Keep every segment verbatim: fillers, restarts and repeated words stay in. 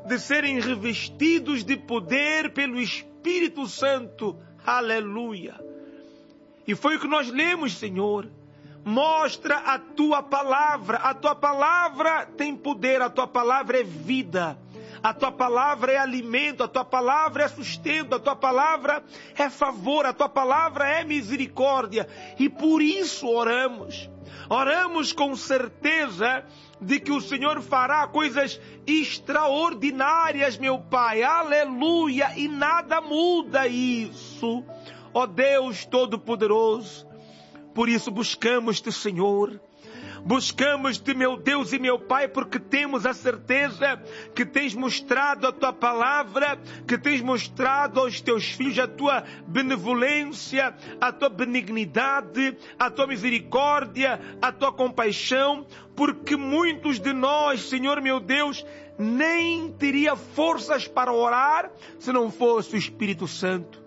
de serem revestidos de poder pelo Espírito Santo. Aleluia. E foi o que nós lemos, Senhor. Mostra a Tua palavra. A Tua palavra tem poder, a Tua palavra é vida. A Tua palavra é alimento, a Tua palavra é sustento, a Tua palavra é favor, a Tua palavra é misericórdia. E por isso oramos. Oramos com certeza de que o Senhor fará coisas extraordinárias, meu Pai. Aleluia! E nada muda isso. Ó Deus Todo-Poderoso, por isso buscamos-te, Senhor. Buscamos-te, meu Deus e meu Pai, porque temos a certeza que tens mostrado a Tua palavra, que tens mostrado aos Teus filhos a Tua benevolência, a Tua benignidade, a Tua misericórdia, a Tua compaixão, porque muitos de nós, Senhor meu Deus, nem teria forças para orar se não fosse o Espírito Santo.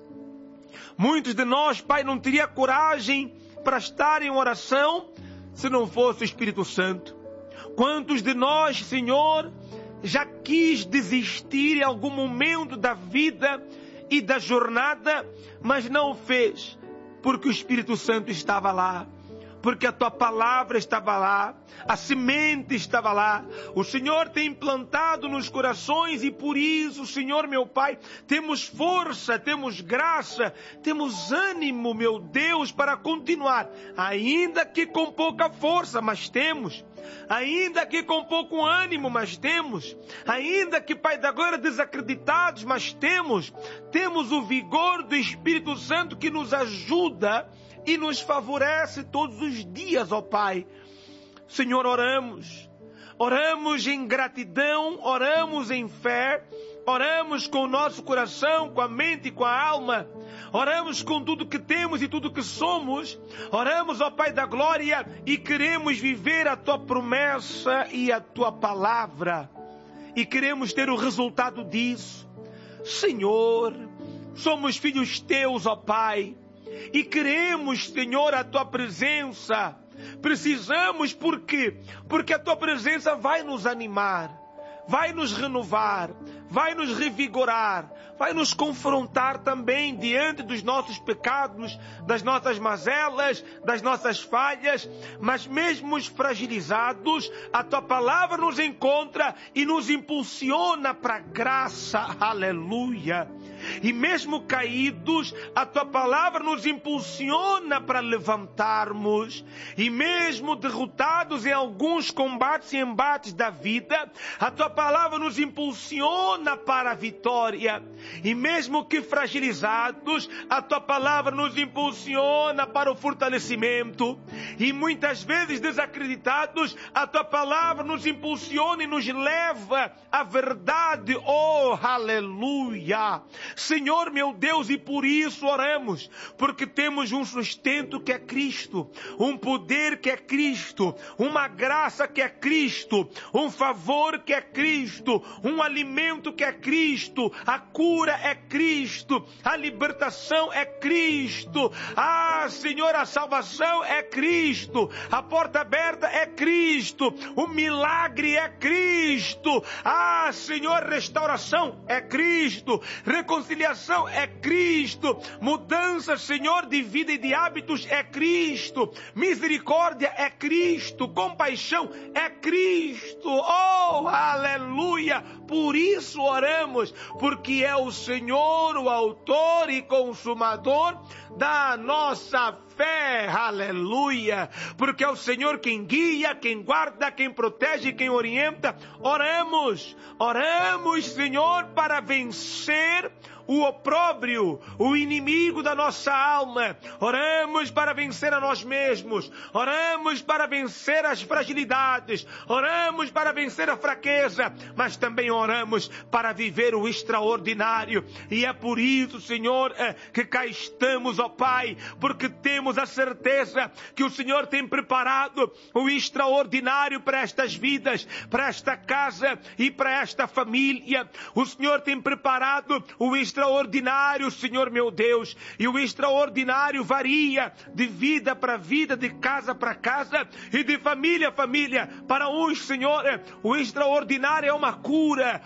Muitos de nós, Pai, não teria coragem para estar em oração se não fosse o Espírito Santo. Quantos de nós, Senhor, já quis desistir em algum momento da vida e da jornada, mas não o fez, porque o Espírito Santo estava lá, porque a Tua palavra estava lá, a semente estava lá. O Senhor tem implantado nos corações e por isso, Senhor meu Pai, temos força, temos graça, temos ânimo, meu Deus, para continuar, ainda que com pouca força, mas temos. Ainda que com pouco ânimo, mas temos. Ainda que, Pai da Glória, desacreditados, mas temos. Temos o vigor do Espírito Santo que nos ajuda e nos favorece todos os dias, ó Pai. Senhor, oramos. Oramos em gratidão, oramos em fé, oramos com o nosso coração, com a mente e com a alma. Oramos com tudo que temos e tudo que somos. Oramos, ó Pai da Glória, e queremos viver a Tua promessa e a Tua palavra. E queremos ter o resultado disso. Senhor, somos filhos Teus, ó Pai. E queremos, Senhor, a Tua presença. Precisamos, por quê? Porque a Tua presença vai nos animar, vai nos renovar, vai nos revigorar, vai nos confrontar também diante dos nossos pecados, das nossas mazelas, das nossas falhas, mas mesmo os fragilizados, a Tua palavra nos encontra e nos impulsiona para a graça. Aleluia! E mesmo caídos, a Tua palavra nos impulsiona para levantarmos. E mesmo derrotados em alguns combates e embates da vida, a Tua palavra nos impulsiona para a vitória. E mesmo que fragilizados, a Tua palavra nos impulsiona para o fortalecimento. E muitas vezes desacreditados, a Tua palavra nos impulsiona e nos leva à verdade. Oh, aleluia! Senhor meu Deus, e por isso oramos, porque temos um sustento que é Cristo, um poder que é Cristo, uma graça que é Cristo, um favor que é Cristo, um alimento que é Cristo, a cura é Cristo, a libertação é Cristo, ah, Senhor, a salvação é Cristo, a porta aberta é Cristo, o milagre é Cristo, ah, Senhor, restauração é Cristo, reconciliação é Cristo, mudança, Senhor, de vida e de hábitos é Cristo, misericórdia é Cristo, compaixão é Cristo. Oh, aleluia! Por isso oramos, porque é o Senhor o autor e consumador da nossa fé, aleluia, porque é o Senhor quem guia, quem guarda, quem protege, quem orienta. Oramos, oramos, Senhor, para vencer o opróbrio, o inimigo da nossa alma. Oramos para vencer a nós mesmos. Oramos para vencer as fragilidades. Oramos para vencer a fraqueza. Mas também oramos para viver o extraordinário. E é por isso, Senhor, que cá estamos, ó Pai, porque temos a certeza que o Senhor tem preparado o extraordinário para estas vidas, para esta casa e para esta família. O Senhor tem preparado o extraordinário extraordinário, Senhor meu Deus, e o extraordinário varia de vida para vida, de casa para casa e de família a família. Para uns, Senhor, o extraordinário é uma cura,